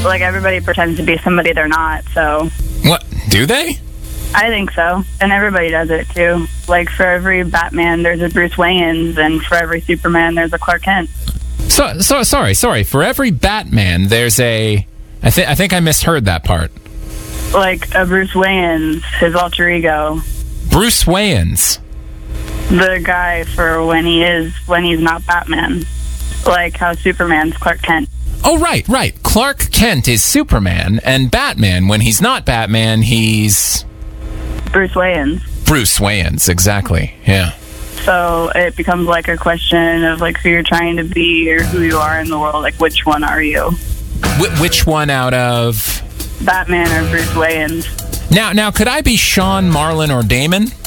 like, everybody pretends to be somebody they're not, so... What? Do they? I think so. And everybody does it, too. Like, for every Batman, there's a Bruce Wayans, and for every Superman, there's a Clark Kent. Sorry. For every Batman, there's a... I think I misheard that part. Like, a Bruce Wayans, his alter ego. Bruce Wayans? The guy for when he's not Batman. Like how Superman's Clark Kent. Oh, right. Clark Kent is Superman, and Batman, when he's not Batman, he's... Bruce Wayans. Bruce Wayans, exactly, yeah. So it becomes like a question of like who you're trying to be or who you are in the world. Like, which one are you? Which one out of... Batman or Bruce Wayans? Now, could I be Sean, Marlon, or Damon?